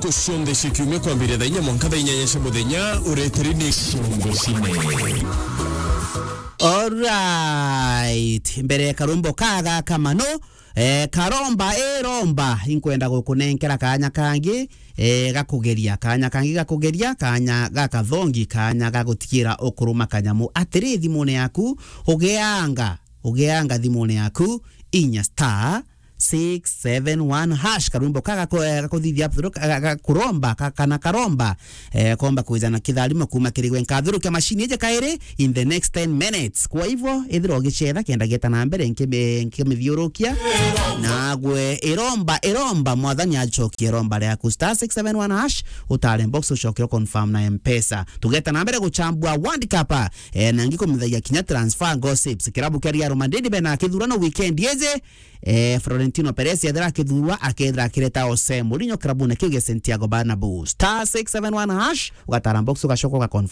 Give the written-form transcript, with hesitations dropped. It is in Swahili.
cionde cikiume kwambire thainya mwanka thainya cia muthenya uretirini ciongo cine. Alright, mbere karumbo kaga kamano karomba romba inkwenda gukunenkera kanya kangi gakugeria kanya kangi gakugeria kanya gakathongi kanya gagutikira ukuruma kanyamu atiri thimune yaku ugeanga thimune yaku inya star 671 hash karumbo kaga kuthithia kuromba kana karomba komba kuizana kidhalimo kuma kirigwe nkadhuru kya mashini eje kaire in the next 10 minutes. Kwa hivyo ithiro gichetha kenda geta na mbere nkimithiorukia nagwe iromba mwathani achokie romba ryaku star 671 hash utale box ushokero confirm na M-Pesa tugeta na mbere guchambua World Cup na ngiko mithagia kinya transfer gossips kirabu kia Real Madrid bena kithurano weekend yeze Florentino Perez yadra kithurwa akedra kireta Jose Mourinho kirabu na kige Santiago Bernabeu star 671 hash ugatara box ukashoko ka confirm